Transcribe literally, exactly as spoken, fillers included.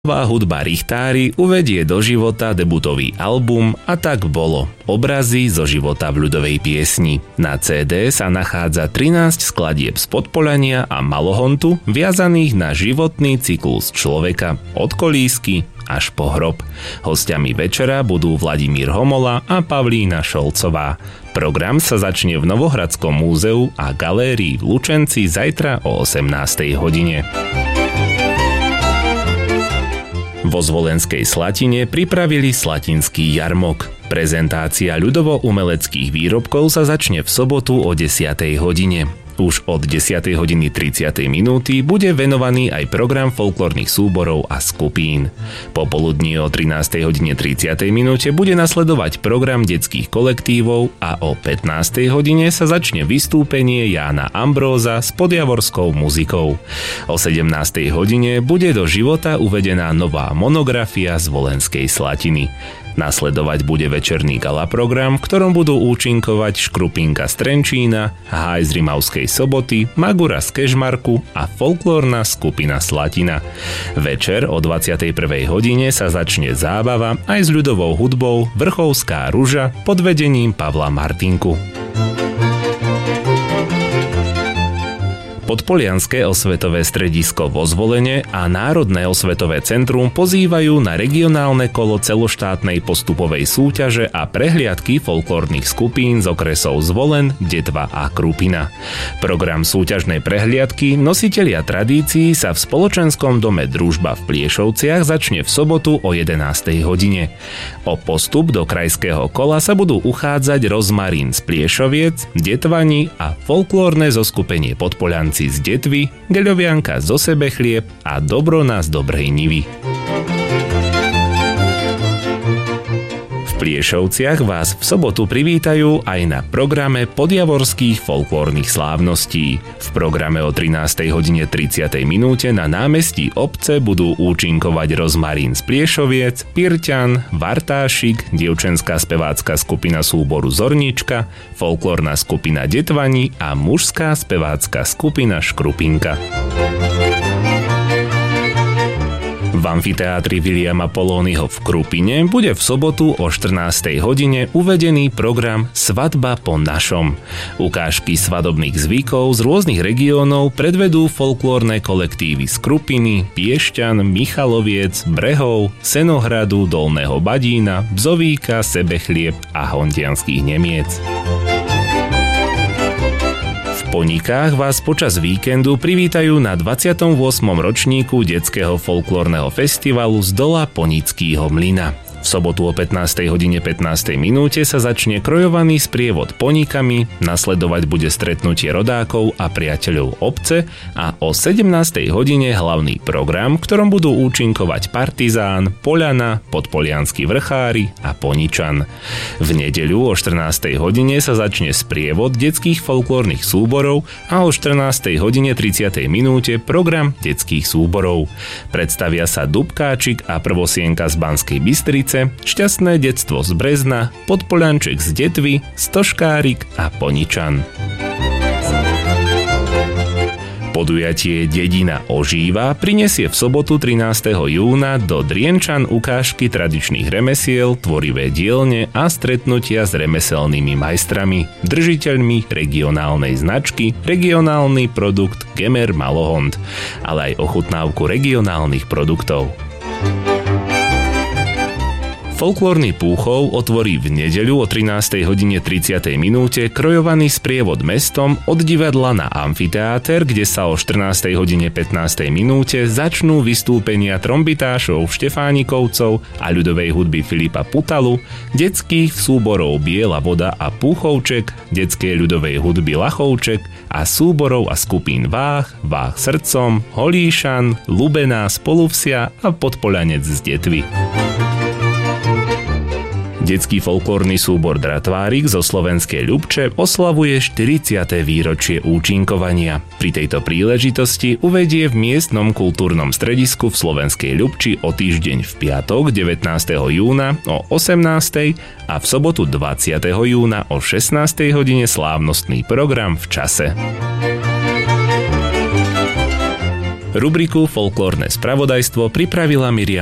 Nová hudba Richtári uvedie do života debutový album A tak bolo. Obrazy zo života v ľudovej piesni. Na cé dé sa nachádza trinásť skladieb z Podpolania a Malohontu viazaných na životný cyklus človeka od kolísky až po hrob. Hostiami večera budú Vladimír Homola a Pavlína Šolcová. Program sa začne v Novohradskom múzeu a galérii v Lučenci zajtra o osemnástej hodine. Vo Zvolenskej Slatine pripravili Slatinský jarmok. Prezentácia ľudovo-umeleckých výrobkov sa začne v sobotu o desiatej hodine. Už od desiatej hodiny tridsať minúty bude venovaný aj program folklórnych súborov a skupín. Popoludní o trinástej hodine tridsať minúte bude nasledovať program detských kolektívov a o pätnástej hodine sa začne vystúpenie Jána Ambróza s podjavorskou muzikou. O sedemnástej hodine bude do života uvedená nová monografia z Volenskej Slatiny. Nasledovať bude večerný gala program, v ktorom budú účinkovať Škrupinka z Trenčína, Háj z Rimavskej Soboty, Magura z Kežmarku a folklórna skupina Slatina. Večer o dvadsiatej prvej hodine sa začne zábava aj s ľudovou hudbou Vrchovská ruža pod vedením Pavla Martinku. Podpolianske osvetové stredisko vo Zvolene a Národné osvetové centrum pozývajú na regionálne kolo celoštátnej postupovej súťaže a prehliadky folklórnych skupín z okresov Zvolen, Detva a Krupina. Program súťažnej prehliadky Nositelia tradícií sa v spoločenskom dome Družba v Pliešovciach začne v sobotu o jedenástej hodine. O postup do krajského kola sa budú uchádzať Rozmarín z Pliešoviec, Detvani a folklórne zoskupenie Podpolianci z Detvy, Geľovianka zo Sebechlieb a Dobrona z Dobrej Nivy. V Pliešovciach vás v sobotu privítajú aj na programe podjavorských folklórnych slávností. V programe o trinástej hodine tridsať minúte na námestí obce budú účinkovať Rozmarín z Pliešoviec, Pirťan, Vartášik, dievčenská spevácka skupina súboru Zornička, folklórna skupina Detvani a mužská spevácka skupina Škrupinka. V amfiteátri Viliama Polónyho v Krupine bude v sobotu o štrnástej hodine uvedený program Svadba po našom. Ukážky svadobných zvykov z rôznych regiónov predvedú folklórne kolektívy z Krupiny, Piešťan, Michaloviec, Brehov, Senohradu, Dolného Badína, Bzovíka, Sebechlieb a Hontianských Nemiec. V Ponikách vás počas víkendu privítajú na dvadsiatom ôsmom ročníku detského folklórneho festivalu z dola Ponickýho mlyna. V sobotu o pätnástej hodine pätnástej minúte sa začne krojovaný sprievod Ponikami, nasledovať bude stretnutie rodákov a priateľov obce a o sedemnástej hodine hlavný program, v ktorom budú účinkovať Partizán, Poľana, Podpolianskí vrchári a Poničan. V nedeľu o štrnástej hodine sa začne sprievod detských folklórnych súborov a o štrnástej hodine tridsať minúte program detských súborov. Predstavia sa Dubkáčik a Prvosienka z Banskej Bystrice, Šťastné detstvo z Brezna, Podpoľanček z Detvy, Stoškárik a Poničan. Podujatie Dedina ožíva prinesie v sobotu trinásteho júna do Drienčan ukážky tradičných remesiel, tvorivé dielne a stretnutia s remeselnými majstrami, držiteľmi regionálnej značky, regionálny produkt Gemer Malohont, ale aj ochutnávku regionálnych produktov. Folklórny Púchov otvorí v nedeľu o trinástej hodine tridsať minúte krojovaný sprievod mestom od divadla na amfiteáter, kde sa o štrnástej hodine pätnástej minúte začnú vystúpenia trombitášov Štefánikovcov a ľudovej hudby Filipa Putalu, detských súborov Biela voda a Púchovček, detskej ľudovej hudby Lachovček a súborov a skupín Váh, Váh srdcom, Holíšan, Lubená, Spoluvsia a Podpoľanec z Detvy. Detský folklórny súbor Dratvárik zo slovenskej Ľubče oslavuje štyridsiate výročie účinkovania. Pri tejto príležitosti uvedie v miestnom kultúrnom stredisku v slovenskej Ľubči o týždeň v piatok devätnásteho júna o osemnástej a v sobotu dvadsiateho júna o šestnástej hodine slávnostný program v čase. Rubriku Folklórne spravodajstvo pripravila Miriam